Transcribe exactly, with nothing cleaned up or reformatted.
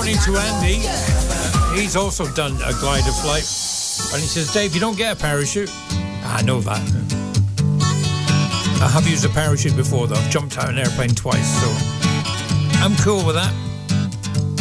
morning to Andy. He's also done a glider flight. And he says, Dave, you don't get a parachute. I know that. I have used a parachute before, though. I've jumped out of an airplane twice, so I'm cool with that.